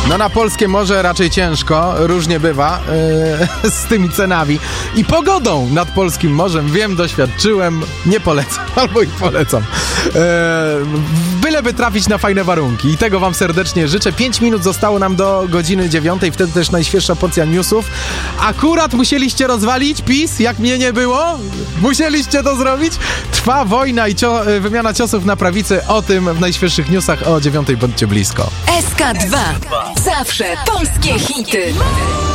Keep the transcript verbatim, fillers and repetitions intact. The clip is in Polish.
No na polskie morze raczej ciężko, różnie bywa yy, z tymi cenami i pogodą nad polskim morzem. Wiem, doświadczyłem, nie polecam, albo i polecam. Yy, byleby trafić na fajne warunki i tego wam serdecznie życzę. Pięć minut zostało nam do godziny dziewiątej, wtedy też najświeższa porcja newsów. Akurat musieliście rozwalić PiS, jak mnie nie było? Musieliście to zrobić? Trwa wojna i cio- wymiana ciosów na prawicy. O tym w najświeższych newsach o dziewiątej. Bądźcie blisko. S K dwa. Zawsze polskie hity.